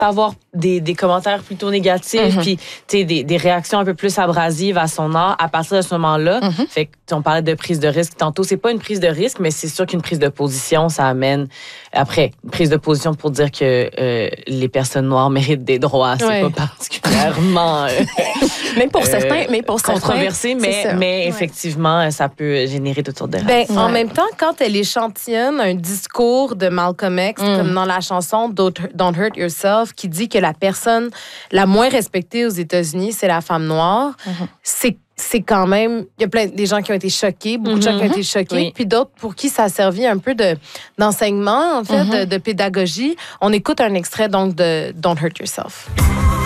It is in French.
avoir des commentaires plutôt négatifs, puis des réactions un peu plus abrasives à son art à partir de ce moment-là. Fait que on parlait de prise de risque tantôt. C'est pas une prise de risque, mais c'est sûr qu'une prise de position, ça amène après une prise de position pour dire que les personnes noires méritent des droits. C'est pas particulièrement controversé, mais effectivement, ça peut générer toutes sortes de réactions. En même temps, quand elle échantillonne un discours de Malcolm X, comme dans la chanson Don't Hurt Yourself, qui dit que la personne la moins respectée aux États-Unis, c'est la femme noire, c'est quand même... Il y a des gens qui ont été choqués, beaucoup de gens qui ont été choqués, puis d'autres pour qui ça a servi un peu d'enseignement, en fait, de pédagogie. On écoute un extrait, donc, de Don't Hurt Yourself.